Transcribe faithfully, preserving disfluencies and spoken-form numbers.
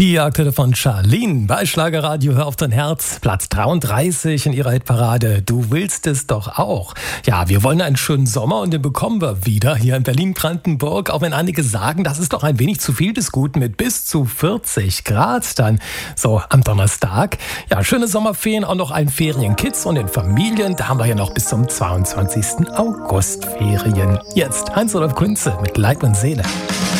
Die Jagdhütte von Charlene bei Schlagerradio Hör auf dein Herz. Platz dreiunddreißig in ihrer Hitparade. Du willst es doch auch. Ja, wir wollen einen schönen Sommer und den bekommen wir wieder hier in Berlin-Brandenburg. Auch wenn einige sagen, das ist doch ein wenig zu viel des Guten mit bis zu vierzig Grad dann so am Donnerstag. Ja, schöne Sommerferien, auch noch allen Ferienkids und den Familien. Da haben wir ja noch bis zum zweiundzwanzigsten August Ferien. Jetzt Heinz-Rudolf Kunze mit Leib und Seele.